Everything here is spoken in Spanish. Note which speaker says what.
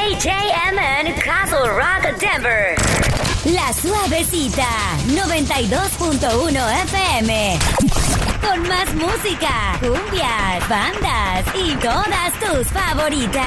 Speaker 1: KJMN Castle Rock, Denver. La Suavecita, 92.1 FM. Con más música, cumbias, bandas y todas tus favoritas.